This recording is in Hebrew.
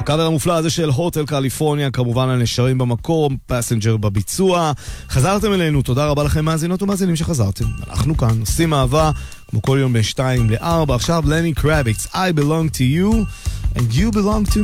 הקאבר המופלא הזה של הוטל קליפורניה, כמובן הנשארים במקום, פסנג'ר בביצוע. חזרתם אלינו, תודה רבה לכם מאזינות ומאזינים שחזרתם. אנחנו כאן, עושים אהבה, כמו כל יום ב-2 ל-4. עכשיו לני קרביץ, I belong to you and you belong to